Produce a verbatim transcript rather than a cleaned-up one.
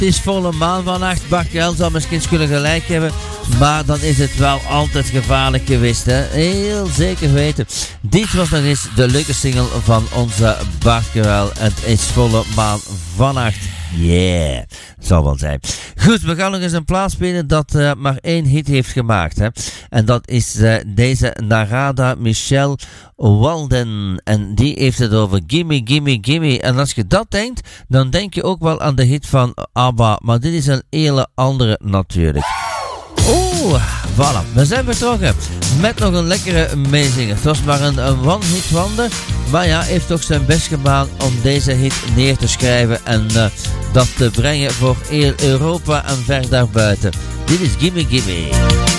Het is volle maan vannacht. Bart Kuil zou misschien kunnen gelijk hebben. Maar dan is het wel altijd gevaarlijk geweest. Hè? Heel zeker weten. Dit was nog eens de leuke single van onze Bart Kuil. Het is volle maan vannacht. Yeah, dat zal wel zijn. Goed, we gaan nog eens een plaats spelen dat uh, maar één hit heeft gemaakt. Hè? En dat is uh, deze Narada Michelle Walden. En die heeft het over Gimme, Gimme, Gimme. En als je dat denkt, dan denk je ook wel aan de hit van ABBA. Maar dit is een hele andere natuurlijk. Oeh, voilà, we zijn vertrokken met nog een lekkere meezinger. Het was maar een, een one-hit wonder, maar ja, heeft toch zijn best gedaan om deze hit neer te schrijven en uh, dat te brengen voor heel Europa en ver daarbuiten. Dit is Gimme Gimme.